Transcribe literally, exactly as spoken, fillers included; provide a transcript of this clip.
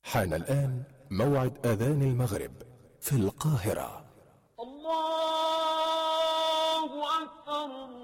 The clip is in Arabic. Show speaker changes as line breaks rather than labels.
حان الآن موعد أذان المغرب في القاهرة.
الله أكبر.